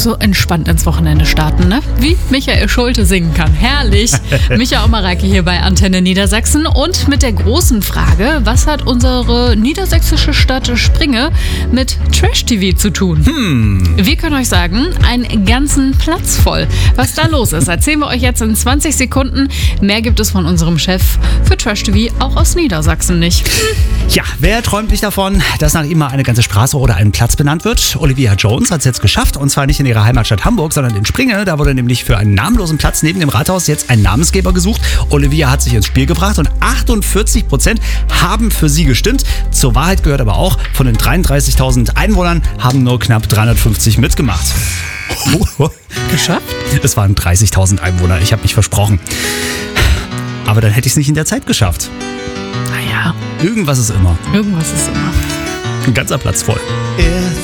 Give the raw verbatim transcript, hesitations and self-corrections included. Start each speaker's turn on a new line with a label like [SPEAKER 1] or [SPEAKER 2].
[SPEAKER 1] so entspannt ins Wochenende starten, ne? Wie Michael Schulte singen kann. Herrlich. Micha Omareike hier bei Antenne Niedersachsen und mit der großen Frage, was hat unsere niedersächsische Stadt Springe mit Trash-T V zu tun?
[SPEAKER 2] Hm.
[SPEAKER 1] Wir können euch sagen, einen ganzen Platz voll. Was da los ist, erzählen wir euch jetzt in zwanzig Sekunden. Mehr gibt es von unserem Chef für Trash-T V auch aus Niedersachsen nicht.
[SPEAKER 2] Ja, wer träumt nicht davon, dass nach ihm mal eine ganze Straße oder ein Platz benannt wird? Olivia Jones hat es jetzt geschafft, und zwar nicht in ihrer Heimatstadt Hamburg, sondern in Springe. Da wurde nämlich für einen namenlosen Platz neben dem Rathaus jetzt ein Namensgeber gesucht. Olivia hat sich ins Spiel gebracht und achtundvierzig Prozent haben für sie gestimmt. Zur Wahrheit gehört aber auch, von den dreiunddreißigtausend Einwohnern haben nur knapp dreihundertfünfzig mitgemacht.
[SPEAKER 1] Geschafft?
[SPEAKER 2] Es waren dreißigtausend Einwohner, ich habe mich versprochen. Aber dann hätte ich es nicht in der Zeit geschafft.
[SPEAKER 1] Naja,
[SPEAKER 2] Irgendwas ist immer.
[SPEAKER 1] irgendwas ist immer.
[SPEAKER 2] Ein ganzer Platz voll.
[SPEAKER 3] If